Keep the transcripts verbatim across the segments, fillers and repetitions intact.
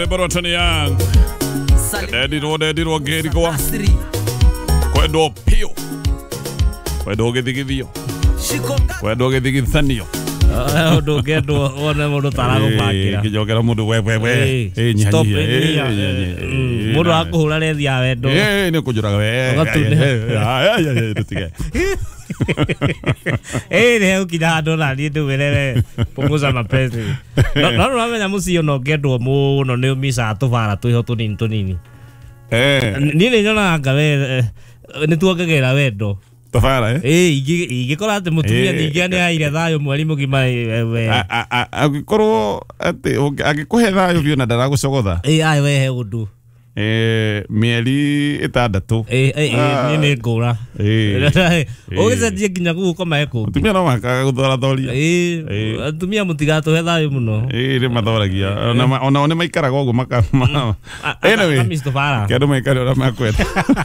Rebero Tony Young. Daddy ro daddy ro geri go. Kwendo pio. Kwendo ge digivio. Kwendo ge digithanio. Ah, do get do ona mo do tarago makira. Ke jogera mundu we we we. Eh nya nya. Mundu akuhura le thia wendo. Eh ne kujuraga we. Ah ya ya tutige. Eh ne ukida do la ni do wele punguza mapenzi. No no ramenya musio no gedo muno ne misa tuvara tuiho tunini tunini. Eh. Ni ne nyona ngawe ne tuogegera wendo. Tafara eh? Eh, igi igi korate mutumia ni gane aire thayo mwari mugima we. A a agikorwo ati agikuhe thayo biona ndaragucogotha. Eh, ai we he undu. Eh, mieri itandatu. Eh, eh, ni ni ngura. Eh. Ogecenjie nginya gukoma eko. Mutumia no makaga guthora thoria. Eh, atumia mutigatu he thayo muno. Eh, ri mathoragia. Ona ona one maikaraga uguo maka. Anyway. Mister Fara. Kendo maikare ora makweta.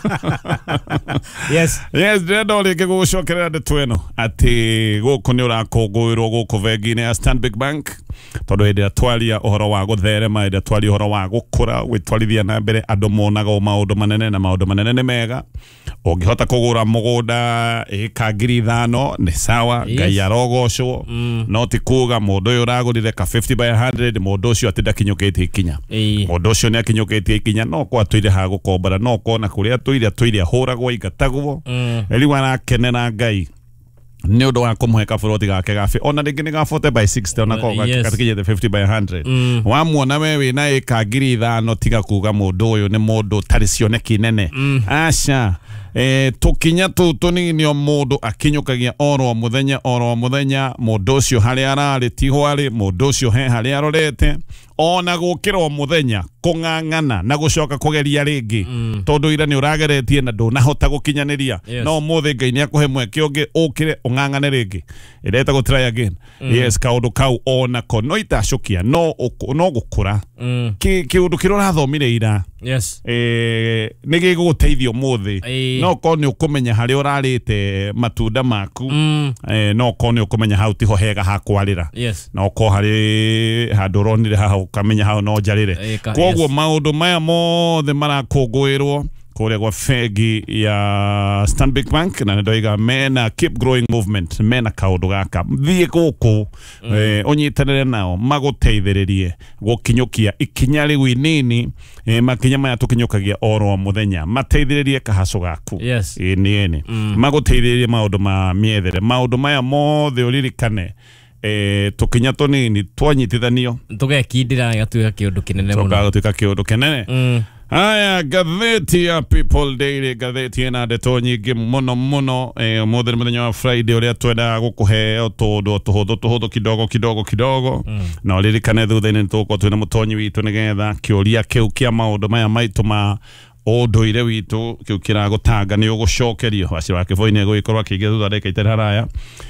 Yes. Yes, ndendo rike gucokerera ndeto eno ati guku ni urakungwirwo guku bengi-ini ya Stanbic Bank tondu hindi ya twaria uhoro wa gutherema hindi ya twaria uhoro wa gukura gwitwarithia na mbere andu monaga maundu manene na maundu manene ni mega ungihota kugura mugunda ika ngiri ithano ni sawa ngai arogocwo no ti kuga mundu uyu uragurire ka fifty by one hundred mundu ucio ati ndakinyukitie ikinya mundu ucio ni akinyukitie ikinya no kwa tuire ha gukombora no kona kuria tuire tuire huragwo igatagwo eli wana kenena ngai ni undu wa kumuhe kaburoti gake gafe ona ringi ni ga forty by sixty ona ko gatikinyete fifty by one hundred wamuona we wina ika ngiri ithano tiga kuga mundu uyu ni mundu tari cioneki nene aca eh tukinya tutu ni o mundu akinyukagia oro muthenya oro muthenya mundu ucio hari arari tiho ari mundu ucio he hari arorete ona gukira muthenya kungangana na gucoka kugeria ringi tondu ira ni urageretie na ndunahota gukinyaniria no muthe ngai ni akuhe mweke ungi ukire ungangane ringi ireta go try again yes kaundu kau ona ko no itacukia no no gukura ki kiundu kirora thomire ira yes eh nigi guteithio muthe no ko ni ukumenya hari urarite matunda maku eh no ko ni ukumenya how tiho hega hakwarira no ko hari handuronire ha ukamenya how no jarire koguo maundu maya mothe marakungwirwo kuria gwa fegi ya Stanbic Bank na ndoiga mena keep growing movement mena kaundu gaka thie guku eh onyitanire nao maguteithiririe gukinyukia ikinya riu inini eh, makinya maya tukinyukagia oro muthenya mateithiririe kahaco gaku yes. eh, ni eni mm. maguteithiririe maundu ma miethere maundu maya mothe uririkane eh tukinya tonini twanyitithanio tugekindira gatuika kiundu kinene muno tugatuika kiundu kinene mm. Aya gatheti ya People Daily gatheti ena ndeto nyingi muno muno eh muthenya muthenya wa Friday uria twenda gukuhe otondo tuhuthu tuhuthu kidogo kidogo kidogo mm. na uririkane thutha-ini tuko twina mutonyi witu nigetha kiuria kiu kia maundu maya maitu ma unduire witu kiu kiragutanga ni ugucokerio wacira kiboine guikorwa kiige thutha ndeka itari haraya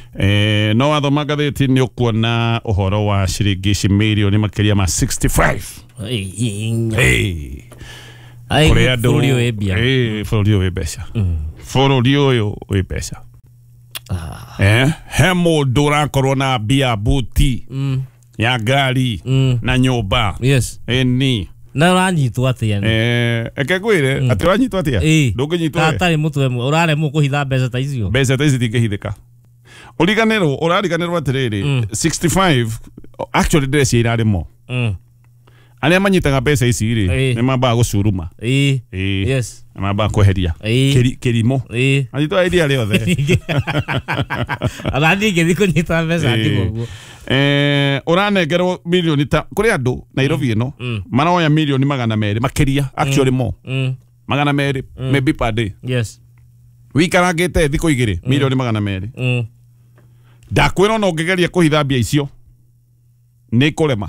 eh no athoma gatheti ni ukuona uhoro wa ciringi milioni makiria ma sixty-five hey ai fururi we bia eh fururi we besha fururi uyu we besha eh hemo dora corona bia buti ya gari na nyumba yes eni na ranyitwa atia eh ekegwire ati ranyitwa atia ndunginyitwa atari mutwe urare mu kuhitha mbeca ta icio mbeca ta ici tingihithika uriganero urariganero atiriri sixty-five actually dress irari mo aria manyitaga mbeca ici ri ni mamba gucuruma eh yes mamba kweheria kirimo anyitwa idea riothe arandi ngithi kunyita mbeca ndiguo eh uranengerwo milioni ta kuri andu Nairobi ino maroya milioni magana meri makiria actually mo magana meri maybe per day yes wikarangite thiko igiri milioni magana meri ndakwira no ngegeria kuhitha mbia icio ni kurema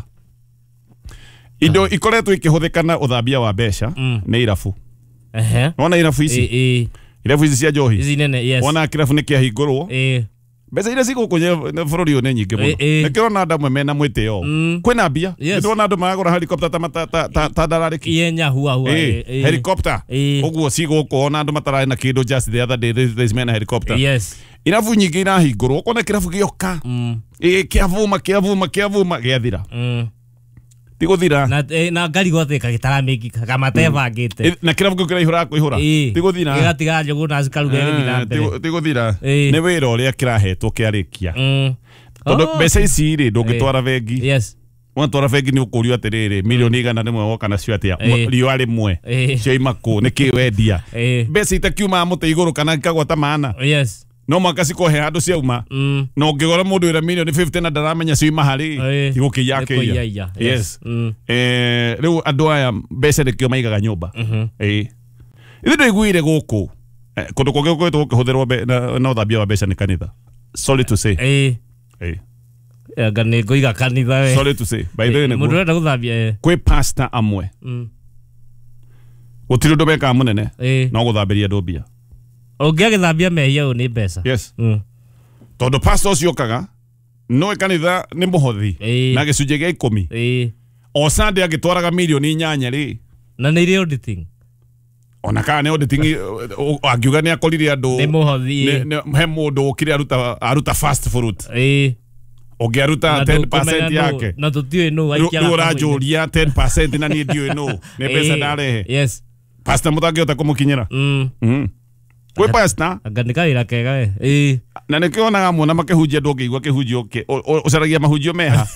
indo ikoretwo ikihuthikana uthambia wa mbeca ni irafu ehe ona irafu ici irafu ici cia njohi ici nene yes ona kirafu ni kia hingurwo eh mbeca ire cigo kunye bururi one nyingi muno ekirona ndamwe mena mwiteo kwina mbia ndona andu maragura helicopter ta ta darariki yenya huwa huwa helicopter uguo cigo kuona andu matarari na kindu just the other day this man helicopter yes irafu nyingi na hingurwo kona kirafu gioka eh kiavuma kiavuma kiavuma giathira Tiguthira. Na na ngari gothe kagitaramiki kamatebangite. Na kirabu kiu kiraihura kuihura. Tiguthira. Igatiga njogu na cikaruga githina mbere. Tiguthira. Ni wira uria kirahetwo kiarikia. Tondu mbeca ici ri ndungitwara bengi. Yes. Watwara bengi ni ukurio atiriri milioni igana rimwe woka nacio atia riwa rimwe cio imaku niki wendia mbeca itakiuma muti iguru kana ikagwata maana. Yes. No mwaka cikohe handu ciauma no ngigora mundu ira milioni fifty na ndaramenya cio ima hari tigukiyake. Yes. Eh riu andu aya mbeca nikio maigaga nyumba. Eh ithu ndiguire guku kundu kungi gwitwo gukihuthirwo na uthambia wa mbeca ni kanitha. Sorry to say. Eh eh Anga ni ngoiga kanitha we. Sorry to say. By the way, mundu renda guthambia kwi pastor amwe gutiri ndu beka munene no guthambiria andu mbia. Ungiagithambia mehia u ni mbeca. Yes. Tondu pastor ucio kaga no kanitha ni muhothi na gicunje gia ikumi. Eh o Sunday agitwaraga milioni nyanya ri na ni ri auditing. Ona kana ni auditing agiuga ni akorire andu ni muhothi he mundu ukire aruta aruta fast fruit. Eh Ogiaruta ten percent yake na tutio no aikia urajuria ten percent na ni ndio no ne pesa ndarehe. Yes. Pastor mutagiota kumukinyira. Mm. Mhm. Kwe pastor aganika ira kega we. Eh na nikionaga muona makihunjia ndungigwa kihunjio ke ucaragia mahunjio meha.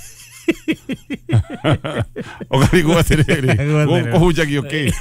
Ogarigwa atiriri kuhunjagio ke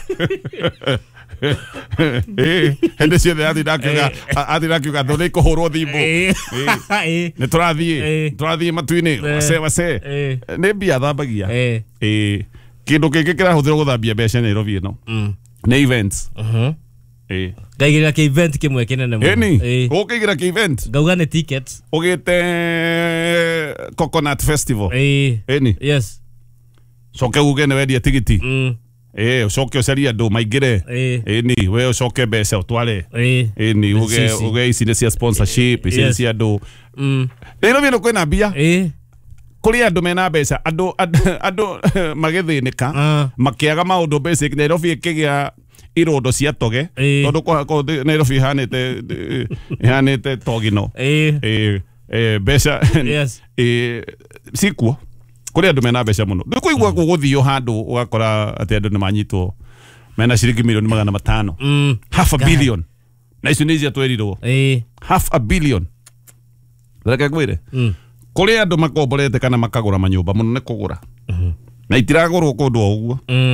eh hende ciothe athirakiuga athirakiuga thone ikuhurwo thimbu ni turathie turathie matu-ini wase wase ni mbia thambagia eh kindu kingi kirahuthirwo guthambia mbeca Nairobi ino ni events. Eh ngaigira ke event kimwe kinene muno. Eh ukigira ke event ngauga ni tickets ugite Coconut Festival. Eh eni yes soke ugene wendia tigiti. Mm. Eh ucoke ucaria andu maingire. Eni we ucoke mbeca utware. Eni uge uge ici ni cia sponsorship ici cia andu. Mm. Nairobi ino kwina mbia. Eh kuri andu mena mbeca andu andu magithinika makiaga maundu basic. Nairobi ikigia irondo cia toge tondu kwa Nairobi hanite hanite togino. Eh eh mbeca eh sikuo kuri andu mena mbeca muno ndikuigua kuguthio handu ugakora ati andu ni manyitwo mena ciringi milioni magana matano. Half a billion na icio ni cia twerirwo. Eh half a billion reke gwire kuri andu makomborete kana makagura manyumba muno ni kugura na itiragurwo kundu oguo.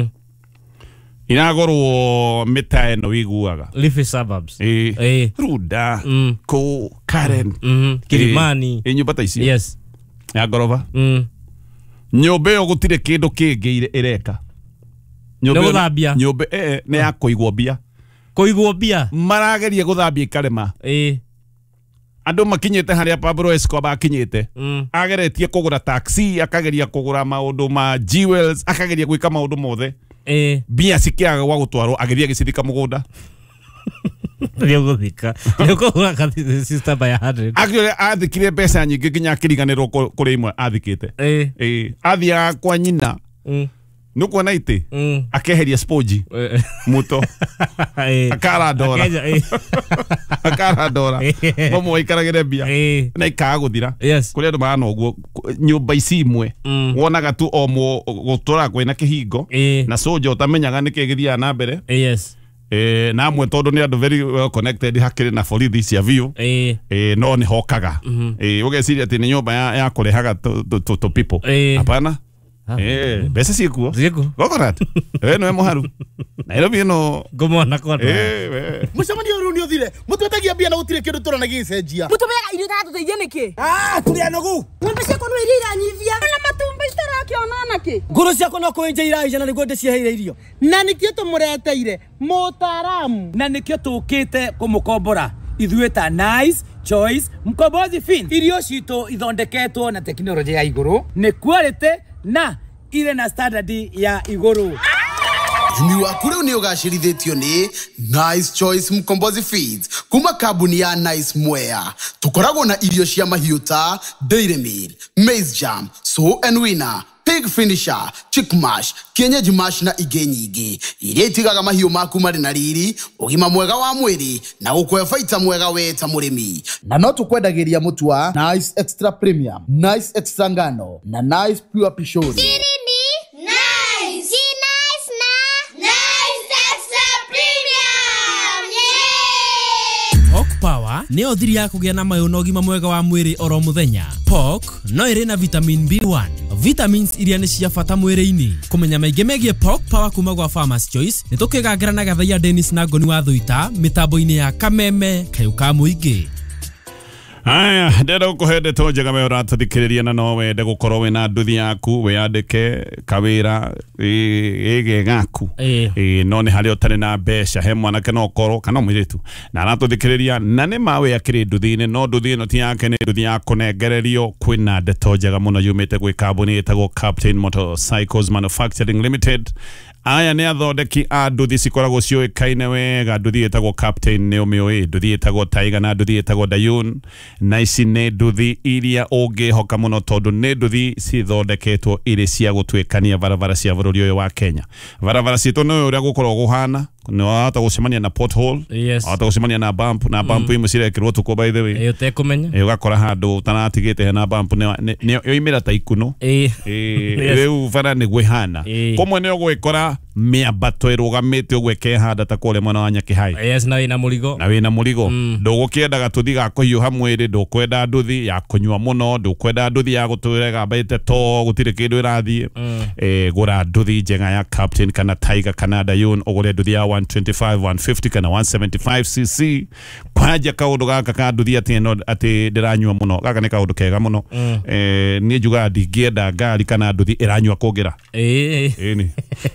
Inagorwo mita eno wiguaga leafy suburbs. Eh Ruda ko Karen Kilimani nyumba ta icio. Yes ya gorova. Nyumba yo gutire kindu kingi ireka nyumba nyumba eh ne ya kuigwo bia kuigwo bia marageria guthambia ikarema. Eh andu makinyite haria Pablo Escobar akinyite ageretie kugura taxi akageria kugura maundu ma jewels akageria gwika maundu mothe. Eh bia sikiaga gwa gutwarwo agithia gicithika mugunda ndio guthika ndio kugura kathi sister by one hundred. Actually athikire mbeca nyingi nginya kiriganirwo kuri imwe athikite. Eh eh athia kwa nyina nuko na ite akeheria sponge muto akara dora akara dora momo ikaragire bia na ikaga guthira kuri andu mahana uguo nyumba ici imwe wonaga tu omo gutura kwina kihingo na soja utamenyaga nikigithia na mbere. Yes eh na amwe tondu ni andu very well connected hakiri na borithi cia view. Eh no ni hokaga eh ugeciria ati ni nyumba ya kurehaga to people. Hapana. Eh, besa siku. Siku. Coconut. Eh, no muharu. Nairobi no ngomona kwa. Eh, mucamani uru ni uthire. Mutwetagia bia na gutire kindu turana gicenjia. Mutumega irio tatu teithia niki? Ah, turi anogu. Ngombe ciakwa no irira nyivia. Na matumba itarakiona naki. Nguru ciakwa no kuenja iraija na niguo ndicieheire irio. Na nikio tumureteire mutaramu. Na nikio tukite kumukombora. Ithuĩ ta Nice Choice Mkombozi Fin. Irio citu ithondeketwo na teknolojia ya iguru. Ni quality na ile na standard ya iguru. Umi waku riu ni ugacirithitio ni Nice Choice Mkombozi Feeds kuma kambuni ya Nice Mwea. Tukoragwo na irio cia mahiũ ta Dairy Meal, Maize Jam, So and Winner, Pig Finisher, Chick Mash, Kienyeji Mash na ingĩ nyingĩ iria itigaga mahiũ maku marĩ na riri, ũgima mwega wa mwĩrĩ na gũkũhe baita mwega we ta mũrĩmi. Na no tũkwendagĩria mũtu wa Nice Extra Premium, Nice Extra Ngano na Nice Pure Pishori. Siri ni Nice nĩyo thiri ya kũgĩa na mayũ na ũgima mwega wa mwĩrĩ oro mũthenya. Pork no ĩrĩ na vitamin B one. Vitamins iria nĩ cia bata mwĩrĩ-inĩ. Kũmenya maingĩ megiĩ Pork Power kuma gwa Farmers Choice nĩ tũkĩgangĩra na Gathaia Dennis na Ngoni wa Thũita mitambo-inĩ ya Kameme Kayũ ka Mũingĩ. Aya, ndenda gukuhe ndeto njega we ũratũthikĩrĩria na no wende gũkorwo wĩna nduthi yaku wĩyandĩke kawĩra ĩge gaku no nĩ harĩa ũtarĩ na mbeca he mwanake no ũkorwo kana mũirĩtu na aratũthikĩrĩria na nĩ ma we akĩrĩ nduthi-inĩ no nduthi ĩno ti yake nĩ nduthi ya kũnengererio kwĩna ndeto njega mũno yumĩte gwĩ kambuni ĩtagwo Captain Motorcycles Manufacturing Limited. Aya nĩ athondeki a nduthi cikoragwo ciũĩkaine wega. Nduthi ĩtagwo Captain nĩ ũmĩũĩ, nduthi ĩtagwo Tiger na nduthi ĩtagwo Dayun, na ici nĩ nduthi iria ũngĩhoka mũno tondũ nĩ nduthi cithondeketwo irĩ cia gũtuĩkania barabara cia bũrũri ũyũ wa Kenya. Barabara citũ nĩ ũrĩa gũkorwo kũhana nĩ wahota gũcemania na pothole, wahota gũcemania na bump na bump imwe cirekĩrwo tukũ by the way ĩyo ũtekũmenya ũgakora handũ ũtanatigĩte hena bump nĩ yoimĩra ta ikuno rĩu bara nĩ gwĩhana kũmwe nĩ ũgwĩkora mĩambato ĩrũgamĩte ũguo ĩkehanda ta kũrĩa mwena wa Nyakĩhai. Yes, na wĩna mũrigo na wĩna mũrigo ndũgũkĩendaga tũthi ga kũhiũha mwĩrĩ, ndũkwenda nduthi ya kũnyua mũno, ndũkwenda nduthi ya gũtũrega mbaite to gũtirĩ kĩndũ ĩrathiĩ. Gũra nduthi njega ya Captain kana Tiger kana Dayun, ũgũre nduthi ya one twenty-five, one fifty kana one seventy-five c c. Kwanja kaũndũ gaka ka nduthi atĩ no atĩ ndĩranyua mũno, gaka nĩ kaũndũ kega mũno. Niĩ njugaga ndingĩenda ngari kana nduthi ĩranyua kũngĩra. Ĩni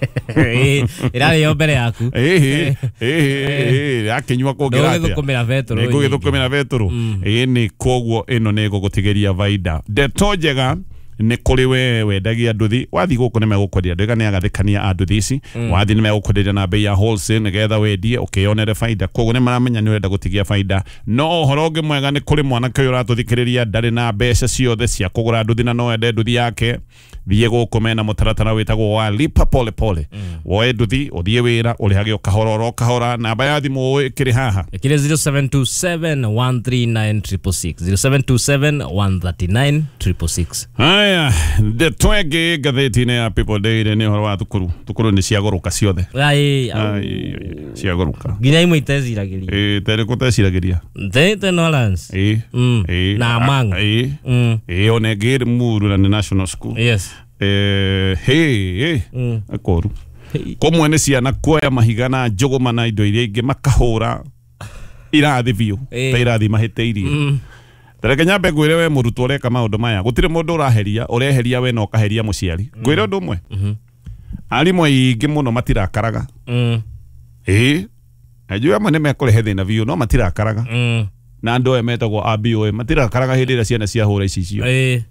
ĩrarĩo mbere yaku ĩhĩ ĩhĩ akĩnyua kũngĩra ndũgĩthũkũmĩra betũrũ ndũgĩthũkũmĩra betũrũ ĩni koguo ĩno nĩ gũgũtigĩria baida. Ndeto njega nĩ kũrĩ we wendagia nduthi wathi gũkũ nĩ megũkwendia ndega nĩ agathĩkania a nduthi ici wathi nĩ megũkwenderia na bei ya wholesale nĩgetha wendie ũkĩonere baida. Koguo nĩ maramenya nĩ ũrenda gũtigia baida. No ũhoro ũngĩ mwega nĩ kũrĩ mwanake ũyũ ũratũthikĩrĩria ndarĩ na mbeca ciothe cia kũgũra nduthi na no ende nduthi yake. Thiĩ gũkũ mena mũtaratara wĩtagwo wa lipa pole pole. Woe nduthi ũthiĩ wĩra ũrĩhage o kahora oro kahora. Namba ya thimũ ĩkĩrĩ haha ĩkĩrĩ zero seven two seven, one three nine, six six six zero seven two seven, one three nine, six six six. Aya, ndeto ĩngĩ ngathĩti-inĩ ya People Daily nĩ ũhoro wa thukuru. Thukuru nĩ ciagũrũka ciothe. Ai ciagũrũka nginya imwe iteciragĩria ĩ terĩ gũteciragĩria thĩte Norlands ĩ na Mang ĩ ĩ ona ngĩrĩ Muru na National School. Yes. Eh hey akoru komwe nĩ ciana kuoya mahiga na njũgũma na indo iria ingĩ makahũra irathi biũ ta irathi mahĩtĩirie. Tareke nyambe ngwĩre we mũrutwo ũreka maũndũ maya gũtirĩ mũndũ ũraheria ũreheria we no kaheria mũciari. Ngwĩre ũndũ ũmwe arimũ aingĩ mũno matirakaraga ĩ ajua amwe nĩ mekũrehe thĩna biũ no matirakaraga na andũ aya metagwo A B O matirakaraga hĩndĩ ĩrĩa ciana ciahũra ici icio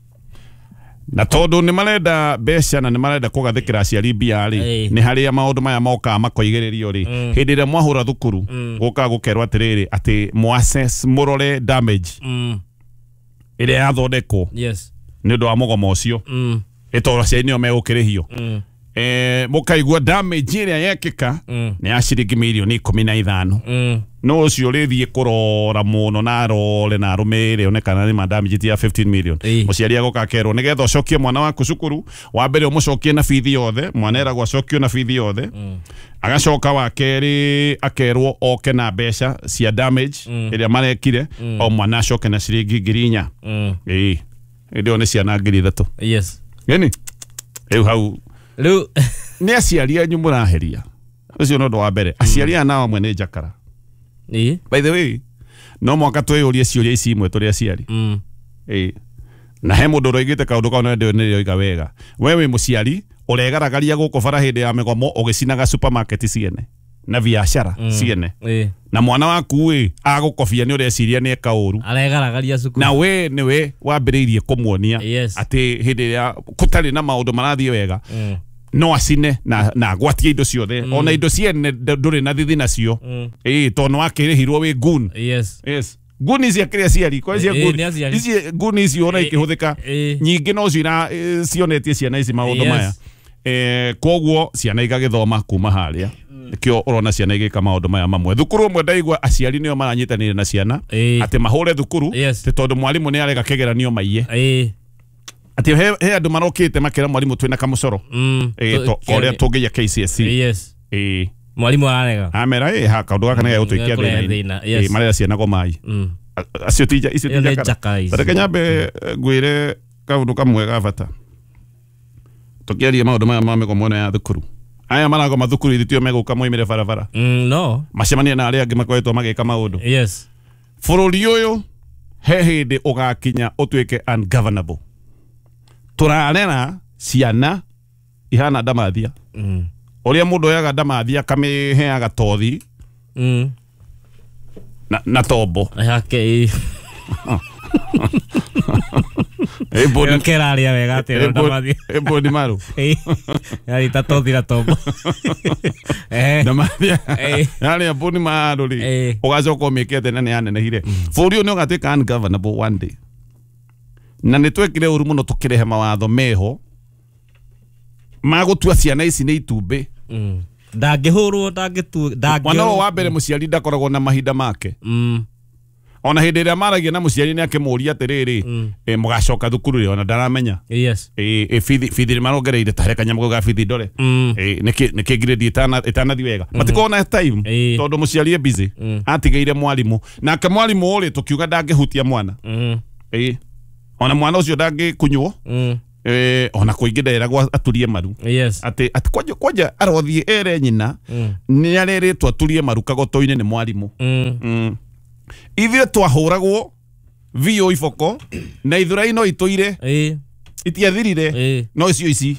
na tondũ nĩ marenda mbeca na nĩ marenda kũgathĩkĩra aciari mbia rĩ nĩ harĩa maũndũ maya mokaga makoigĩrĩrio rĩ hĩndĩ ĩrĩa mwahũra thukuru gũka gũkerwo atĩrĩrĩ atĩ mwaccess mũrore damage ĩrĩa yathondekwo nĩ ũndũ wa mũgomo ũcio ĩtoro aciari nĩo megũkĩrĩhio. Mũkaigua damage ĩrĩa yekĩka nĩ ya ciringi mirioni ikũmi na ithano. No ũcio ũrĩthiĩ kũrora mũno na arore na arũmĩrĩre one kana nĩ damage ti ya fifteen million. Mũciari agoka akerwo nĩgetha ũcokie mwana waku cukuru wa mbere ũmũcokie na bithi yothe, mwana eragwo acokio na bithi yothe, agacoka wa kerĩ akerwo oke na mbeca cia damage ĩrĩa marekire o mwana acoke na ciringi ngiri inya. Ĩĩ ĩndĩ one ciana ngiri ithatũ. Yes. Geni rĩu hau rĩu nĩ aciari anyu mũraheria ũcio no ũndũ wa mbere. Aciari aya nao amwe nĩ njakara. Ĩĩ by the way no mwaka twĩyũrie ciũria ici imwe tũrĩ aciari. Ĩĩ na he mũndũ ũroigĩte kaũndũ kao nĩ nĩrĩoiga wega. We wĩ mũciari ũregaragaria gũkũ bara hĩndĩ ya mĩgomo ũgĩcinaga supermarket ciene na biacara ciene na mwana waku ĩ agũkobia nĩ ũreciria nĩ eka ũru aregaragaria cukuru na we nĩwe wambĩrĩirie kũmuonia atĩ hĩndĩ ĩrĩa gũtarĩ na maũndũ marathiĩ wega no acine na na gwatie indo ciothe ona indo ciene ndũrĩ na thithi nacio. Ĩĩ tondũ wakĩrĩhirwo wĩ gun. Yes. Yes. Guni cia kĩrĩa ciari kwa cia guni ici guni ici ona ikĩhũthĩka nyingĩ no cira cionetie ciana ici maũndũ maya. Eh koguo ciana igagĩthoma kuma harĩa kĩo ũrona ciana igĩka maũndũ maya mamwe. Thukuru ũmwe ndaigua aciari nĩo maranyitanĩire na ciana atĩ mahũre thukuru tondũ mwarimũ nĩ arega kĩgeranio maiye. Ati he he andu marokite makira mwalimu twina kamucoro eh to korea tũngĩya K C S E. Yes. Eh mwalimu ararega amera eh ha kaundu gaka nĩ gũtũikia thĩna eh marĩa ciana go mai acio tija icio Iyo nĩ tija njaka ici. Tareke nyambe ngwire kaundu kamwe ga bata tukiaria maundu maya ma mĩgomo ĩno ya thukuru aya marago mathukuru ithitio meguka moimire barabara Mm, no. macemania na aria angi makoretwo magika maundu Yes. bururi uyu he hindi ugakinya utuike ungovernable turarera ciana ihana ndamathia Mm. uria mundu oyaga ndamathia kamiheaga tothi Mm. na, na tombo Yake e bodi keraria wega atĩ ndamathia. e bodi maru Eh. Yari tatothira tombo. Eh. ndamathia Eh. yari a bodi maru ri Eh. ugacoka umikete nene yanenehire bũrũri ũyũ nĩ ũgatuĩka ungovernable one day na nĩ twekire ũru mũno tũkĩrehe mawatho meho ma gũtua ciana ici nĩ itumbĩ Mm. Ndangĩhũrwo ndangĩtu mwana ũyũ wa ndangĩ. mbere mũciari ndakoragwo na mahinda make Mm. ona hĩndĩ ĩrĩa maragia na mũciari nĩ akĩmũria atĩrĩrĩ Mm. eh, mũgacoka thukuru rĩ ona ndaramenya Yes. eh, eh, bithi bithi nĩ marongereire tahe kanyamũ ga bithi ndore Mm. eh, nĩkĩ nĩkĩ grade itana itanathi wega matikona time Eh. tondũ mũciari e busy Mm. atigeire mwarimũ nake mwarimũ ũrĩ tũkiuga ndangĩhutia mwana Mm. eh, ona mwana ũcio ndangĩkunywo Mm. eh, ona kũingĩ nderagwo aturie maru Yes. atĩ atĩ kwanja kwanja arothiĩ ere nyina Mm. nĩ arerĩtwo aturie maru kagoto-inĩ nĩ mwarimũ Mm. mm. ithuĩ twahũragwo vio iboko na ithũrai no itũire Eh. itiathirire Eh. no icio ici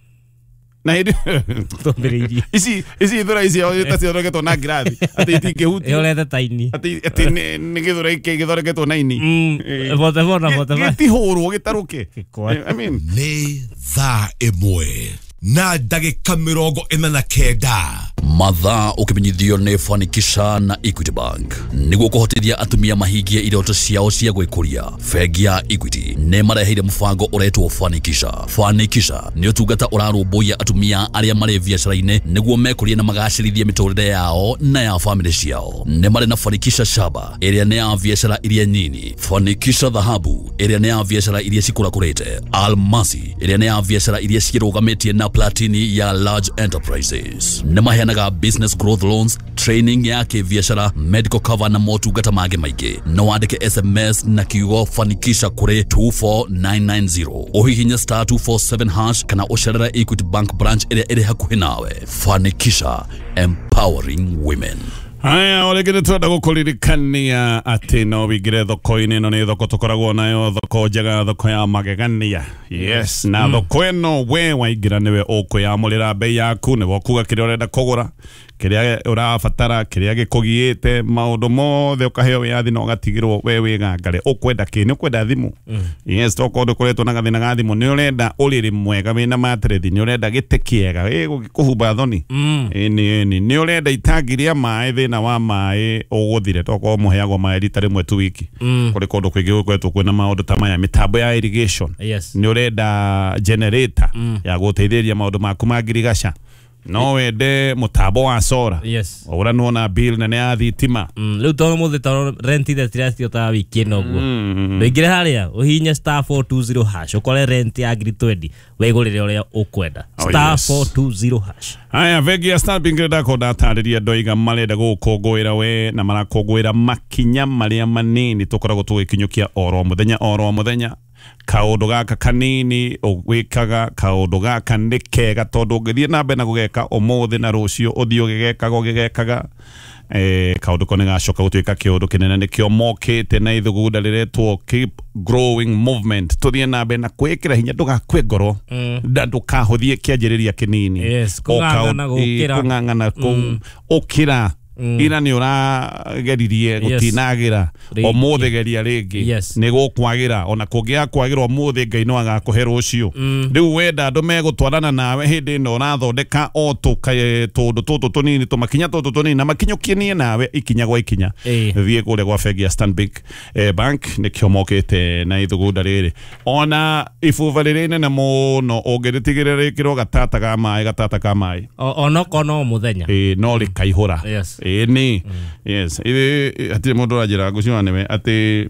na hĩndĩ Tũmbĩrĩirie. ici ici ithũrai icio ta cithondeketwo na ngirathi atĩ itingĩhutia Yorete taini. atĩ atĩ nĩ nĩ gĩthũrai kĩ gĩthondeketwo na ini Mm. Eh. Bote bona bote bona. gĩtihũrwo gĩtarũke Gĩkwa. I mean nĩ thaa ĩmwe na ndagĩka mĩrongo ĩna na kenda mathaa ũkĩmenyithio nĩ Fanikisha na Equity Bank nĩguo kũhotithia atumia mahingie iroto ciao cia gwĩkũria. Bengi ya Equity nĩ mareheire mũbango ũretwo Fanikisha. Fanikisha nĩ ũtungata ũrarũmbũiya atumia arĩa marĩ biacara-inĩ nĩguo mekũrie na magacĩrithie mĩtũrĩre yao na ya bamĩrĩ ciao. Nĩ marĩ na Fanikisha Shaba ĩrĩa nĩ ya biacara iria nyinyi, Fanikisha Dhahabu ĩrĩa nĩ ya biacara iria cikũrakũrĩte, Almasi ĩrĩa nĩ ya biacara iria cirũgamĩtie na Platini ya large enterprises. Nĩ maheanaga business growth loans, training ya kĩbiacara, medical cover na motungata mangĩ maingĩ. No wandĩke S M S na kiugo Fanikisha kũrĩ two four nine nine zero. Ũhihinye star two four seven hash kana ũcerere Equity Bank branch ĩrĩa ĩrĩ hakuhĩ nawe. Fanikisha, empowering women. Haya, olegere twenda gukuririkania atĩ no wingire thoko-inĩ ĩno nĩ thoko tũkoragwo nayo, thoko njega, thoko ya magegania. Yes, na thoko ĩno we waingĩra nĩwe ũkwĩyamũrĩra bei yaku, nĩwe ũkuga kĩrĩa ũrenda kũgũra, kĩrĩa ũrabatara, kĩrĩa gĩkũgiĩte, maũndũ mothe ũkaheo wĩyathi na ũgatigĩrwo we wĩgangare. Ũkwenda kĩ? Nĩ ũkwenda thimũ? Yes, toko ndũkoretwo na gathĩna ga thimũ, nĩ ũrenda ũrĩrĩ mwega wĩna matirĩthi, nĩ ũrenda gĩtĩ kĩega gĩkũhumba thoni, ĩni ĩni, nĩ ũrenda itangi rĩa maĩ, thĩna wa maĩ ũgũthire, toko mũheagwo maĩ rita rĩmwe tu wiki. Kũrĩ kũndũ kũingĩ gũkoretwo kwĩna maũndũ ta maya, mĩtambo ya irrigation, Yes. nĩ ũrenda generator ya gũteithĩrĩria maũndũ maku ma ngirigaca, no wende mũtambo wa solar, Yes. ũranwo na bill nene ya thitima. Mm, rĩu tondũ mũthĩ tondũ rent ithe ciratiotaga wiki ĩno ũguo. Ndũingĩre harĩa ũhihinye star four two zero hash ũkore rent ya ngiri twenty wĩgũrĩre ũrĩa ũkwenda. Oh, Star yes. four two zero hash. Haya, bengi ya Stanbic ndako ndatarĩria andũ aiga marenda gũkũngũĩra we na marakũngũĩra makinya marĩa manini tũkoragwo tũgĩkinyũkia oro mũthenya oro mũthenya. Kaũndũ gaka kanini ũgwĩkaga, kaũndũ gaka nĩ kega tondũ ũngĩthiĩ na mbere na gũgeka ũmũthĩ na rũciũ ũthiĩ ũgĩgekaga ũgĩgekaga, eh, kaũndũ ko nĩ gacoka gũtuĩka kĩũndũ kĩnene, nĩkĩo mokĩte na ithugunda rĩretwo Keep Growing Movement. Tũthiĩ na mbere na kwĩkĩra hinya, ndũgakue ngoro, na ndũkahũthie kĩanjĩrĩria kĩnini. Yes, kũng'ang'ana gũkĩra. Kũng'ang'ana kũu ũkĩra ira nĩ ũrageririe gũtinagĩra, ũmũthĩ geria rĩngĩ, Yes. nĩ gũkwagĩra, ona kũngĩaga kwagĩra ũmũthĩ Ngai no agakũhe rũciũ. Rĩu wenda andũ megũtwarana nawe hĩndĩ ĩno ũrathondeka o tũkaĩ tũndũ tũtũ tũnini, tũmakinya tũtũ tũnini, na makinyũkie nawe ikinya gwa ikinya. Eh. Thiĩ kũrĩa gwa bengi ya Stanbic eh, Bank, nĩkĩo mokĩte na ithugunda rĩrĩ. Ona ibuba rĩrĩ nene mũno ũngĩrĩtigĩrĩra rĩkĩrwo gatata ka maĩ, gatata ka maĩ, Onoko no mũthenya. eh, no rĩkaihũra. Yes. Ĩni, yes, ĩĩ hatirĩ mũndũ ũranjĩra ngũciwa nĩwe atĩ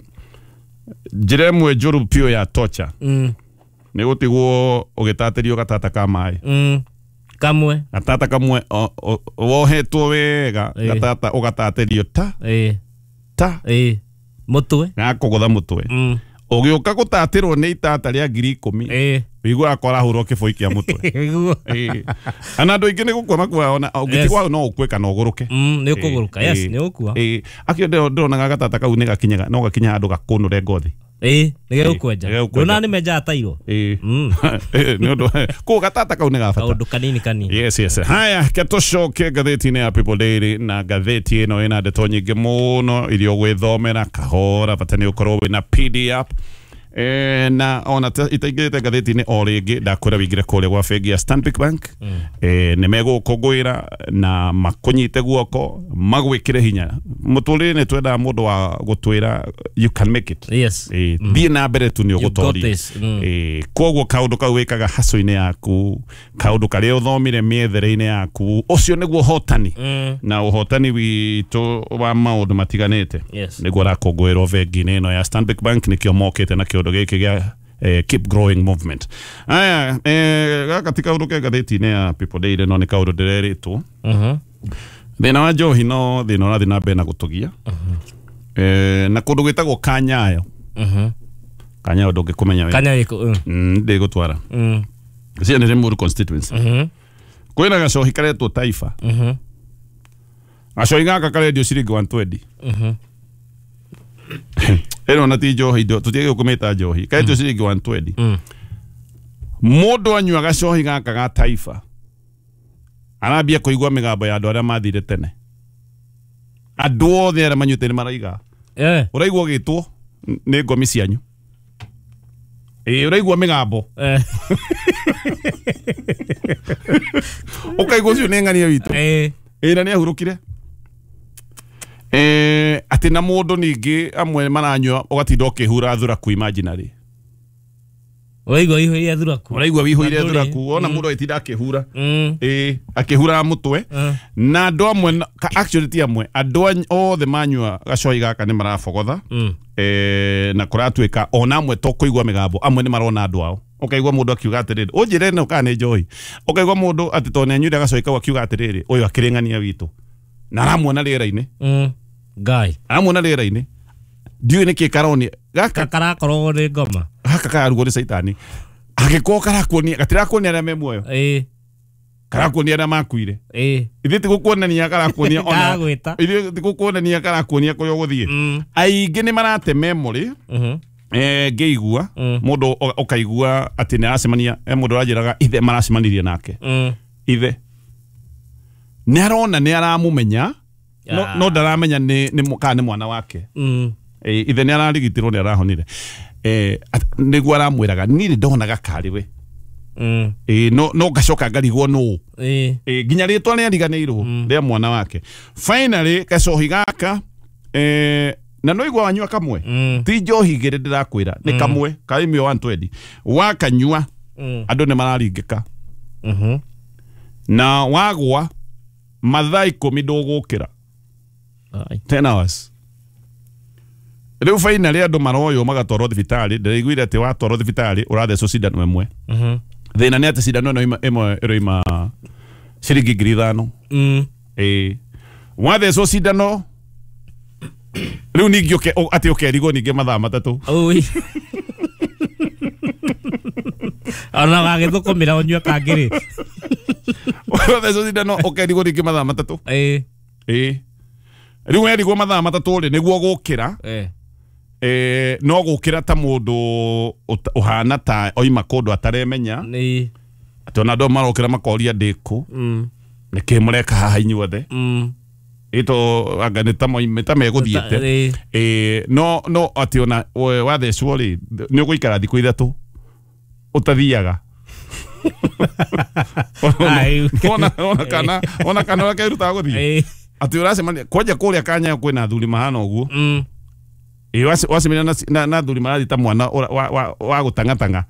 njĩra ĩmwe njũru biũ ya torture Mm. nĩ gũtigwo ũgĩtatĩrio gatata ka maĩ. Mm. Kamwe. Gatata kamwe o- o- wohetwo wega, Ĩĩ. gatata ũgatatĩrio ta Eh. ta Eh. mutwe gakogotha mutwe mm ugiuka gutatirwo ni itata ria ngiri ikumi eh wigua akora hurwo kiboi kia mutwe eh ana ndo ingi ni gukwa kwa ona ugitigwa no ukwe kana uguruke mm ni ukuguruka yes ni ukua eh akio ndo ndona gatata kau ni gakinyaga no gakinya andu gakunure ngothi eh ni gukwenja ndona ni meja tairo eh mm ni ndo ko gatata kau ni gafata kaundu kanini kanini yes yes haya ketoshoke gatheti-inĩ ya People Daily na gatheti ĩno ĩna ndeto nyingĩ mũno iria ũgwĩthomera kahora bata nĩ ũkorwo wĩna P D F e, na ona itaingĩrĩte gatheti-inĩ o rĩngĩ ndakwĩra wĩingĩre kũrĩa gwa bengi ya Stanbic Bank mm. e, nĩ megũkũngũĩra na makũnyite guoko magwĩkĩre hinya mũtũrĩre-inĩ twendaga mũndũ wa gũtwĩra you can make it yes e, mm. thiĩ na mbere tu nĩ ũgũtoria mm. e, koguo kaũndũ kau wĩkaga haco-inĩ yaku kaũndũ karĩa ũthomire mĩethere-inĩ yaku ũcio nĩguo ũhotani mm. na ũhotani witũ wa maũndũ matiganĩte yes. nĩguo arakũngũĩrwo bengi-inĩ ĩno ya Stanbic Bank nĩkĩo mokĩte na kĩũndũ gĩkĩ gĩa eh, keep growing movement. Aya eh, gaka ti kaũndũ ke gatheti-inĩ ya People Daily no nĩ kaũndũ ndĩrerĩtwo mhm thĩna wa njohi no thĩna ũrathiĩ na mbere na gũtũgia mhm eh, na kũndũ gwĩtagwo Kanyayo mhm Kanyayo ndũngĩkũmenya we Kanyayo ĩkũ mm ndĩgũtwara mm cia nĩ Limuru constituency mhm kwĩna gacohi karetwo Taifa mhm gacohi gaka karendio ciringi one twenty mhm eno na ti njohi ndo tutiege kumeta njohi karetwo ciringi one twenty mũndũ anyua gacohi gaka ga Taifa arambia kũigua mĩgambo ya andũ arĩa mathire tene andũ othe arĩa manyuĩte nĩ maraiga eh ũraigua gĩtwo nĩ ngomi cianyu eh ũraigua mĩgambo eh ũkaigua ũcio nĩ ng'ania witũ eh eh na nĩ ahurũkire eh ati na mũndũ ningĩ amwe maranyua ũgatinda ũkĩhura thuraku imaginary Oigo iho ya thuraku. Ũraigua wiho ile thuraku ona mũndũ aitinda akĩhura mm eh akĩhura mũtwe uh. na andũ amwe actually ti amwe andũ othe manyua gacohi gaka nĩ marabogotha mm. eh na kũratuĩka ona amwe to kũigua mĩgambo amwe nĩ marona andũ ao ũkaigua mũndũ akiuga atĩrĩrĩ ũnjĩre no kana nĩ njohi ũkaigua mũndũ atĩ to nĩ anyuire gacohi kau akiuga atĩrĩrĩ ũyũ akĩrĩng'ania witũ na aramuona rĩera-inĩ mm Guy aramuona rĩera-inĩ ndiũ nĩ kĩkaroni gaka karakorwo nĩ ngoma gaka karugo nĩ saitani agĩkorwo karakuonia gatirakuonia arĩa me muoyo eh karakuonia arĩa makuire eh ithe ti gũkuonania karakuonia ona ithe ti gũkuonania karakuonia kũrĩa ũgũthiĩ aingĩ nĩ marate memory mhm eh ngĩigua mũndũ ũkaigua atĩ nĩ aracemania mũndũ arajĩraga ithe maracemanirie nake ithe nĩ arona nĩ aramũmenya no no ndaramenya nĩ nĩ kana nĩ mwana wake mm eh ithe nĩ ararigitirwo nĩ arahonire eh nĩguo aramwĩraga niĩ ndona gakari we mm eh no no gacoka ngarigwo no eh eh nginya rĩtwa nĩ ariganĩirwo rĩa mwana wake finally gacohi gaka eh na no igwa wanyua kamwe ti njohi igĩrĩ ndĩrakwĩra nĩ kamwe kaimio one twenty wakanyua andũ nĩ mararingĩka mhm na wagwa mathaa ikũmi ndũgũkĩra ten hours rĩu finally andũ maroyo magatwarwo thibitarĩ ndĩraiguire atĩ watwarwo thibitarĩ ũrathecwo cindano ĩmwe mhm thĩna nĩ atĩ cindano ĩno ĩmwe ĩroima ciringi ngiri ithano mm eh wathecwo cindano rĩu ningĩ atĩ ũkerigwo ningĩ mathaa matatũ oi ona wagĩthũkũmĩra ũnyue kangĩrĩ wathecwo cindano ũkerigwo ningĩ mathaa matatũ eh eh rĩu werigwo mathaa matatũ rĩ nĩguo gũkĩra eh eh no gũkĩra ta mũndũ ũhana ta oima kũndũ ataremenya nĩ atĩ ona andũ marokĩra makoria ndĩkũ mm nĩkĩ mũreka haha inyuothe mm ito anga nĩ ta moime ta megũthiĩte eh no no atĩ ona wathecwo rĩ nĩ ũgũikara thikũ ithatũ ũtathiaga ona ona kana ona kana wakĩruta gũthiĩ atĩ ũracemania kwanja kũrĩa Kanyayo kwĩna athuri mahana ũguo mm ĩ wacemania na na athuri marathi ta mwana wa gũtangatanga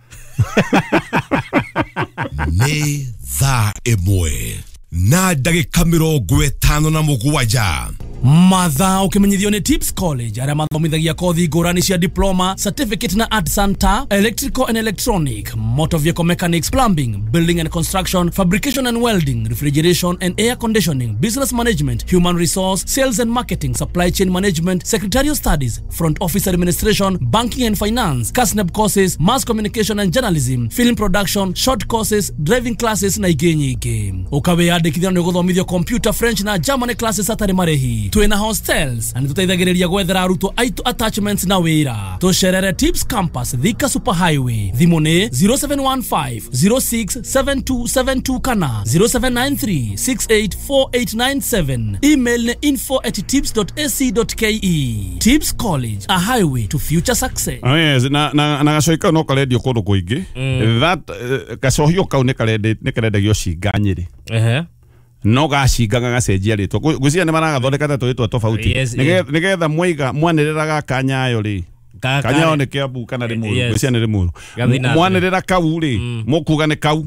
nĩ thaa ĩmwe na ndagĩka mĩrongo ĩtano na mũgwanja Matha ukimenyithio ni Tips College aria mathomithagia kothi ngurani cia diploma, certificate na art center, electrical and electronic, motor vehicle mechanics, plumbing, building and construction, fabrication and welding, refrigeration and air conditioning, business management, human resource, sales and marketing, supply chain management, secretarial studies, front office administration, banking and finance, C A S N E B courses, mass communication and journalism, film production, short courses, driving classes na ingĩ nyingĩ. Ukawiyandĩkithia nĩ gũthomithio computer, French na German classes atarĩ marĩhi. Twina hostels na nĩtũteithagĩrĩria gwethera arutwo aitũ attachments na wĩra. Tũcerere Tips Campus Thika Super Highway. Thimũ nĩ zero seven one five zero six seven two seven two kana zero seven nine three six eight four eight nine seven. Email nĩ info at tips dot a c dot k e. Tips College, a highway to future success. Oh yes, na na na gacoika no karendio kũndũ kũingĩ. That uh, gacohio kau nĩ karende nĩ karendagio cinga Nyĩrĩ. Ehe. No gacinga gacenjia rĩtwa. Gwĩciria nĩ maragathondeka ta twĩtwa tofauti. Nĩgetha mwaiga mwanĩrĩra gaka Nyayo rĩ. Kanyayo nĩ Kiambu kana Limuru. Gwĩciria nĩ Limuru. Mwanĩrĩra kau rĩ, mũkuga nĩ kau.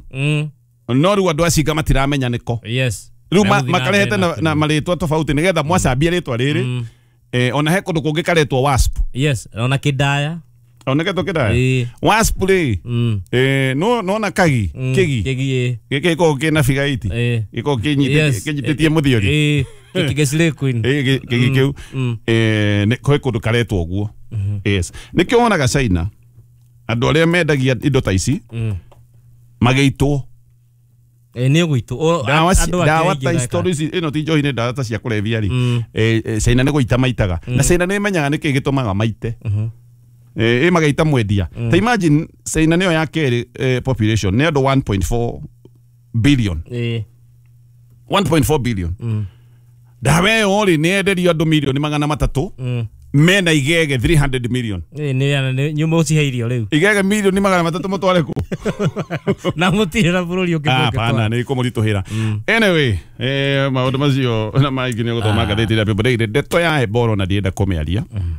No rĩu andũ acinga matiramenya nĩko. Yes. Rĩu makarehete na marĩtwa tofauti nĩgetha mwacambia rĩtwa rĩrĩ. Eh, ona he kũndũ kũngĩ karetwo Wasp. Yes, ona Kĩdaya. Ona ketwo Kĩdaya. Wasp rĩ. Eh, no no na kagi, kigi. Kigi. Gĩkĩ gĩkoragwo kĩna figaiti. Gĩkoragwo kĩnyitĩtie mũthiori. Eh, gĩkĩgecire queen. Eh, kigi kĩu. Eh, nĩ kũndũ karetwo ũguo. Yes. Nĩkĩo wonaga China. Andũ arĩa mendagia indo ta ici magĩitwo. Eh, nĩ gwitũ. Dawa ta stories ino ti njohi nĩ dawa ta cia kũrevia ri. Eh, China nĩ gũita maitaga. Na China nĩ menyaga nĩkĩ gĩtũmaga maite. Eh, magaita mwendia. Ta imagine China nĩyo ya kerĩ population nĩ andũ one point four billion. Eh. one point four billion. Dawa ĩyo rĩ nĩ enderio andũ milioni magana matatũ. Mena igege three hundred million. Eh, nĩ nyumo ciheirio rĩu. Igege milioni magana matatũ mũtware ku. Na mũtire na bũrũri ũngĩ. Ah, pana nĩ kũmũritũhĩra. Anyway, eh maũndũ macio na maingĩ nĩ gũthoma ngathĩti ya People Daily. Ndeto ya Ebola na ndienda kũmĩaria.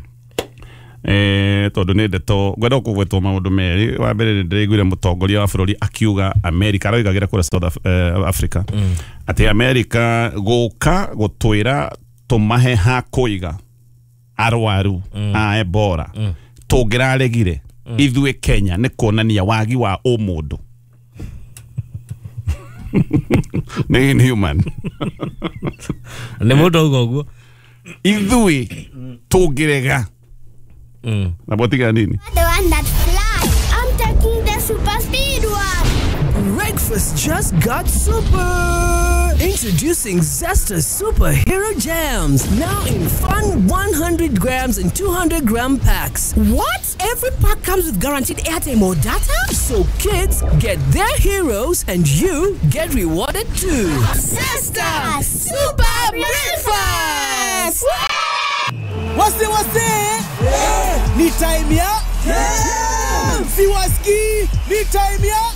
Eh tondũ nĩ ndeto ngwenda kũgwetwo maũndũ merĩ. Wa mbere nĩ ndĩraiguire mũtongoria wa bũrũri akiuga America aroigagĩra kũrĩa South Africa atĩ America gũka gũtwĩra tũmahe ha kũiga arwaru a Ebola tũngĩraregire ithuĩ Kenya nĩ kuonania wagi wa ũmũndũ. Nĩ inhuman. Nĩ mũndũ ũguo ithuĩ tũngĩrega. Na botiga nini? The one that flies. I'm taking the super speed one. Breakfast just got super. Introducing Zesta Superhero Jams. Now in fun one hundred grams and two hundred gram packs. What? Every pack comes with guaranteed airtime or data? So kids get their heroes and you get rewarded too. Zesta Super Breakfast. What's it, what's it? Yeah. Ni time ya? Yeah. Siwaski, ni time ya?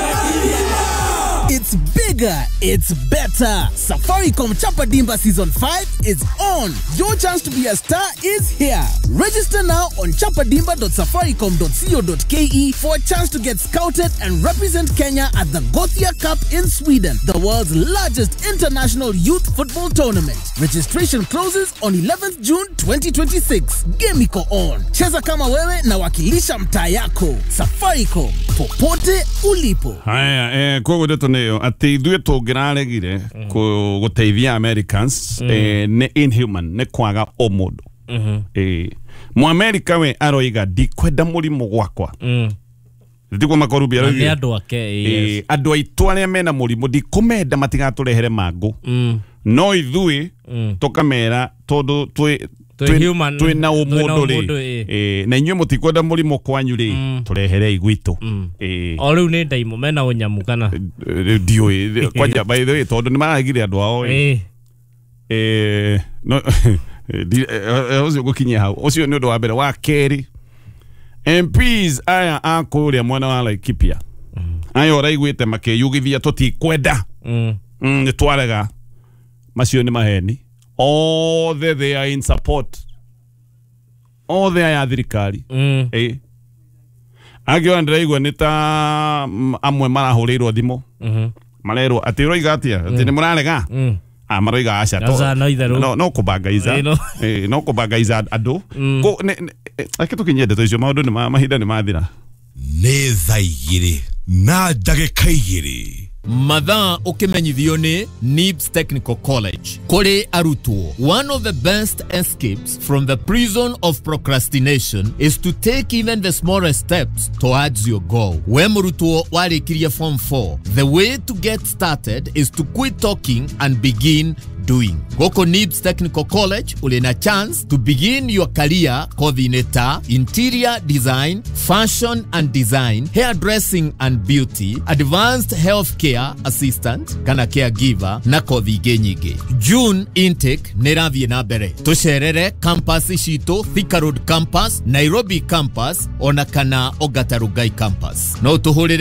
It's bigger, it's better. Safaricom Chapa Dimba Season five is on. Your chance to be a star is here. Register now on chapa dimba dot safaricom dot co dot k e for a chance to get scouted and represent Kenya at the Gothia Cup in Sweden, the world's largest international youth football tournament. Registration closes on eleventh June twenty twenty-six. Game iko on. Cheza kama wewe na wakilisha mtaa yako. Safaricom, popote ulipo. Haya, eh, kwa ndeto neyo ati ithuĩ tũngĩraregire gũteithia Americans eh, nĩ inhuman, nĩ kwaga ũmũndũ. Eh, Mũamerika we aroiga ndikwenda mũrimũ gwakwa. Ndiko makorubia aroiga. Andũ ake, yes. Andũ aitũ arĩa mena mũrimũ ndikũmenda matigatũrehere mangũ. No ithuĩ tũkamera tondũ twĩ twĩ na ũmũndũ rĩ, eh, na inyuĩ mũtikwenda mũrimũ kwanyu rĩ, tũrehere igwitũ. O rĩu nĩ ndaimo mena ũnyamu kana ndiũĩ kwanja by the way tondũ nĩ maragire andũ ao. Eh, no ũcio gũkinyia hau. Ũcio nĩ ũndũ wa mbere. Wa kerĩ, M Ps aya a kũrĩa mwena wa Laikipia aya ũraiguĩte makĩyugithia tũtikwenda nĩ twarega. Macio nĩ maheni. All the they are in support. All they are thirikari. Eh. Agio ndĩraigua nĩ ta amwe marahũrĩrwo thimũ. Marerwo atĩ ũroiga atĩa atĩ nĩ mũrarega. amaroiga acha Acha no itherũ. no no kubangaiza Ĩĩ, no. eh no kubangaiza andu ko akitu kinyende to icio maundu ni mahinda ni mathira nĩ thaa igĩrĩ na ndagĩka igĩrĩ mathaa ukimenyithio ni N I B S Technical College kuri arutwo. One of the best escapes from the prison of procrastination is to take even the smallest steps towards your goal. We murutwo warikirie form four, the way to get started is to quit talking and begin doing. Goko N I B S Technical College ulina chance to begin your career coordinator, interior design, fashion and design, hairdressing and beauty, advanced healthcare assistant kana caregiver na kothi nyingĩ. June intake nĩrathiĩ na mbere. Tucerere campus citũ Thika Road campus, Nairobi campus ona kana Ongata Rongai campus. No tuhurire